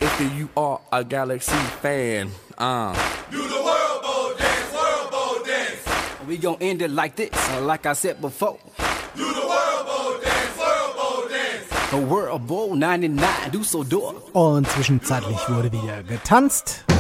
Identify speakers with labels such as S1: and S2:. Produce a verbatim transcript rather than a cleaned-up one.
S1: if you are a Galaxy fan. Uh.
S2: Do the World Bowl dance, World Bowl dance.
S3: We gon' end it like this, like I said before.
S2: Do the World Bowl dance, World Bowl dance.
S3: A World Bowl neunundneunzig, Düsseldorf.
S4: Und zwischenzeitlich wurde wieder getanzt.